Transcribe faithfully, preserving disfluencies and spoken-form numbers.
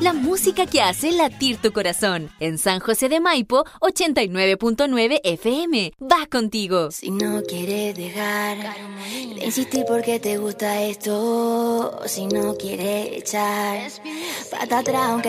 la música que hace latir tu corazón. En San José de Maipo, ochenta y nueve punto nueve F M. Va contigo. Si no quieres dejar de insistir porque te gusta esto, si no quieres echar pata atrás aunque